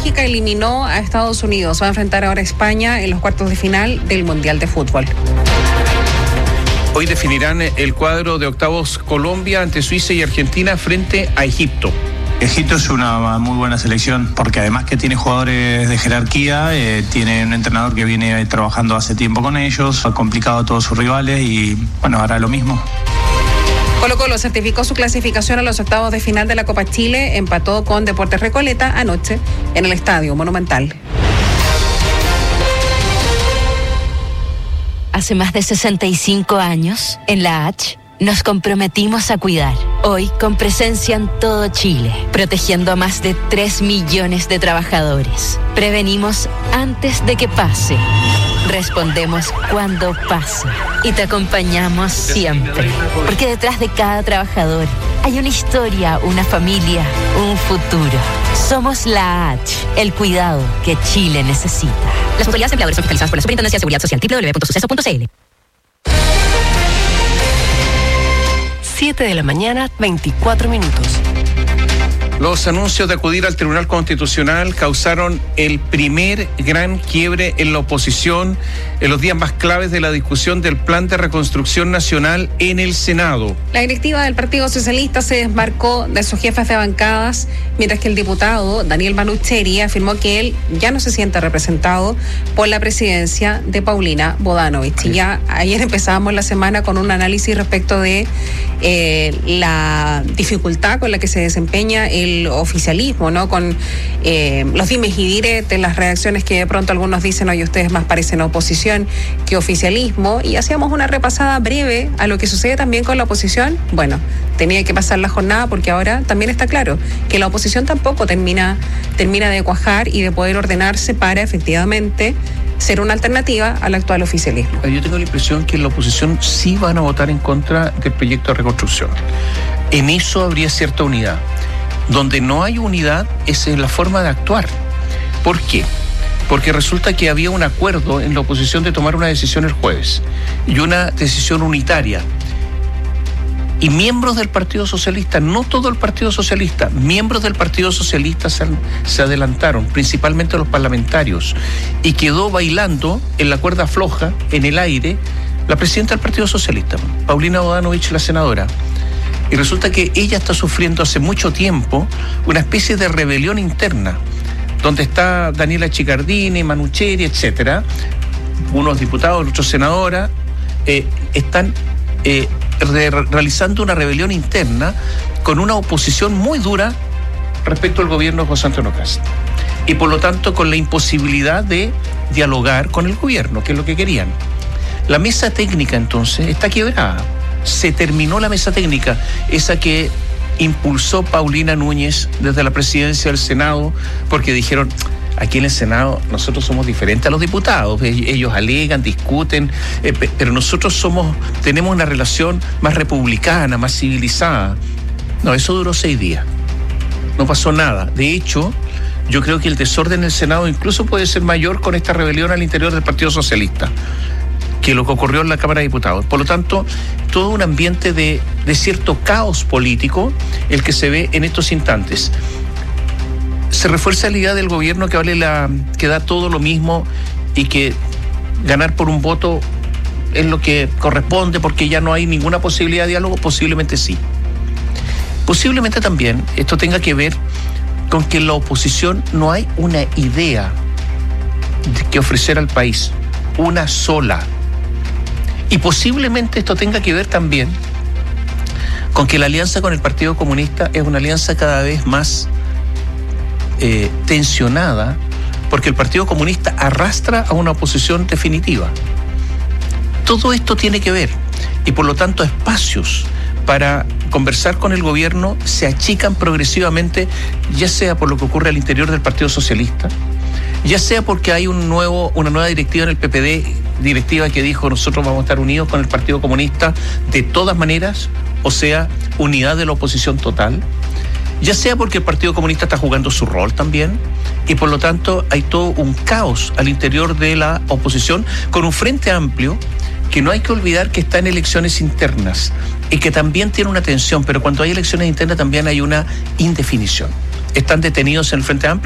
Bélgica eliminó a Estados Unidos. Va a enfrentar ahora a España en los cuartos de final del Mundial de Fútbol. Hoy definirán el cuadro de octavos Colombia ante Suiza y Argentina frente a Egipto. Egipto es una muy buena selección porque además que tiene jugadores de jerarquía, tiene un entrenador que viene trabajando hace tiempo con ellos, ha complicado a todos sus rivales y bueno, hará lo mismo. Colo-Colo certificó su clasificación a los octavos de final de la Copa Chile, empató con Deportes Recoleta anoche en el Estadio Monumental. Hace más de 65 años, en la H, nos comprometimos a cuidar. Hoy, con presencia en todo Chile, protegiendo a más de 3 millones de trabajadores. Prevenimos antes de que pase. Respondemos cuando pase. Y te acompañamos siempre. Porque detrás de cada trabajador hay una historia, una familia, un futuro. Somos la H, el cuidado que Chile necesita. Las autoridades empleadoras son fiscalizadas por la Superintendencia de Seguridad Social, www.suceso.cl. 7 de la mañana, 24 minutos. Los anuncios de acudir al Tribunal Constitucional causaron el primer gran quiebre en la oposición en los días más claves de la discusión del Plan de Reconstrucción Nacional en el Senado. La directiva del Partido Socialista se desmarcó de sus jefes de bancadas, mientras que el diputado Daniel Manucheri afirmó que él ya no se siente representado por la presidencia de Paulina Bodanovich. Y ya ayer empezábamos la semana con un análisis respecto de la dificultad con la que se desempeña el oficialismo, ¿no? Con los dimes y diretes, las reacciones que de pronto algunos dicen, oye, ustedes más parecen oposición que oficialismo, y hacíamos una repasada breve a lo que sucede también con la oposición. Bueno, tenía que pasar la jornada porque ahora también está claro que la oposición tampoco termina de cuajar y de poder ordenarse para efectivamente ser una alternativa al actual oficialismo. Yo tengo la impresión que la oposición sí van a votar en contra del proyecto de reconstrucción. En eso habría cierta unidad. Donde no hay unidad es en la forma de actuar. ¿Por qué? Porque resulta que había un acuerdo en la oposición de tomar una decisión el jueves y una decisión unitaria. Y miembros del Partido Socialista, no todo el Partido Socialista, miembros del Partido Socialista se adelantaron, principalmente los parlamentarios, y quedó bailando en la cuerda floja, en el aire, la presidenta del Partido Socialista, Paulina Bodanovich, la senadora. Y resulta que ella está sufriendo hace mucho tiempo una especie de rebelión interna, donde está Daniela Chicardini, Manucheri, etcétera, unos diputados, otros senadoras, están realizando una rebelión interna con una oposición muy dura respecto al gobierno de José Antonio Kast. Y por lo tanto con la imposibilidad de dialogar con el gobierno, que es lo que querían. La mesa técnica entonces está quebrada. Se terminó la mesa técnica, esa que impulsó Paulina Núñez desde la presidencia del Senado, porque dijeron, aquí en el Senado nosotros somos diferentes a los diputados, ellos alegan, discuten, pero nosotros tenemos una relación más republicana, más civilizada. No, eso duró 6 días, no pasó nada. De hecho, yo creo que el desorden en el Senado incluso puede ser mayor con esta rebelión al interior del Partido Socialista que lo que ocurrió en la Cámara de Diputados. Por lo tanto, todo un ambiente de cierto caos político el que se ve en estos instantes. Se refuerza la idea del gobierno que da todo lo mismo y que ganar por un voto es lo que corresponde porque ya no hay ninguna posibilidad de diálogo. Posiblemente sí. Posiblemente también esto tenga que ver con que en la oposición no hay una idea que ofrecer al país, una sola. Y posiblemente esto tenga que ver también con que la alianza con el Partido Comunista es una alianza cada vez más tensionada, porque el Partido Comunista arrastra a una oposición definitiva. Todo esto tiene que ver, y por lo tanto espacios para conversar con el gobierno se achican progresivamente, ya sea por lo que ocurre al interior del Partido Socialista, ya sea porque hay una nueva directiva en el PPD, directiva que dijo nosotros vamos a estar unidos con el Partido Comunista de todas maneras, o sea, unidad de la oposición total, ya sea porque el Partido Comunista está jugando su rol también, y por lo tanto hay todo un caos al interior de la oposición con un frente amplio que no hay que olvidar que está en elecciones internas y que también tiene una tensión, pero cuando hay elecciones internas también hay una indefinición. Están detenidos en el Frente Amplio